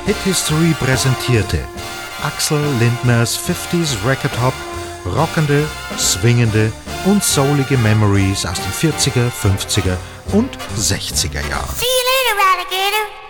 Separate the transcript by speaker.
Speaker 1: Hit History präsentierte Axel Lindners 50s Record Hop, rockende, swingende und soulige Memories aus den 40er, 50er und 60er Jahren.